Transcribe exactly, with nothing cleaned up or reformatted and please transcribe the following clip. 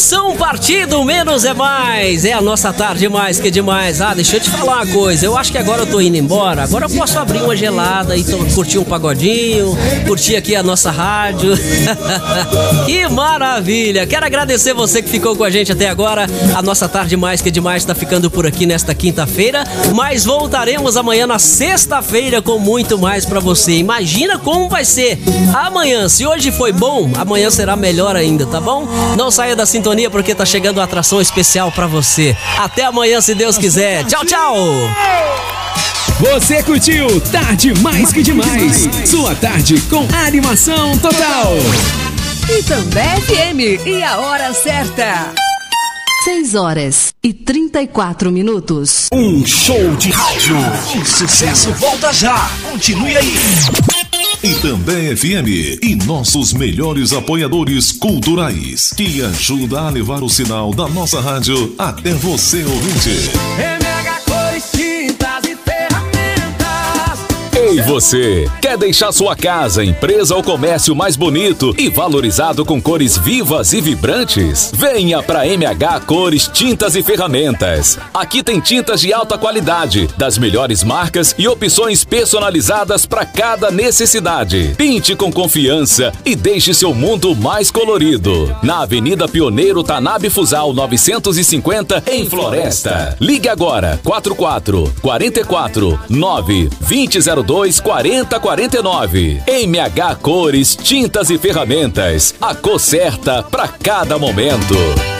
Coração partido, menos é mais. É a nossa tarde mais que demais. Ah, deixa eu te falar uma coisa. Eu acho que agora eu tô indo embora. Agora eu posso abrir uma gelada e to- curtir um pagodinho, curtir aqui a nossa rádio. Que maravilha. Quero agradecer você que ficou com a gente até agora. A nossa tarde mais que demais tá ficando por aqui nesta quinta-feira, mas voltaremos amanhã na sexta-feira com muito mais pra você. Imagina como vai ser amanhã. Se hoje foi bom, amanhã será melhor ainda, tá bom? Não saia da sintonia porque tá chegando uma atração especial pra você. Até amanhã, se Deus quiser. Tchau, tchau! Você curtiu Tarde Mais Que Demais. Sua tarde com animação total. E também F M. E a hora certa. seis horas e trinta e quatro minutos. Um show de rádio. O sucesso volta já. Continue aí. E também F M e nossos melhores apoiadores culturais que ajuda a levar o sinal da nossa rádio até você, ouvinte. M H Cores, Tintas e Ferramentas. Ei, você! Quer deixar sua casa, empresa ou comércio mais bonito e valorizado com cores vivas e vibrantes? Venha para M H Cores, Tintas e Ferramentas. Aqui tem tintas de alta qualidade, das melhores marcas e opções personalizadas para cada necessidade. Pinte com confiança e deixe seu mundo mais colorido. Na Avenida Pioneiro Tanabe Fusal novecentos e cinquenta, em Floresta. Ligue agora, quatro quatro quatro quatro nove dois zero dois quatro zero quatro nove. M H Cores, Tintas e Ferramentas. A cor certa para cada momento.